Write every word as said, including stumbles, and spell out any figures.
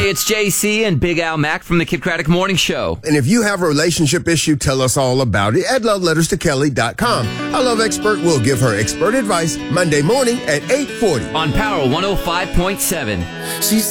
Hey, it's J C and Big Al Mack from the Kid Craddock Morning Show. And if you have a relationship issue, tell us all about it at love letters to kelly dot com. Our love expert will give her expert advice Monday morning at eight forty. On Power one oh five point seven. She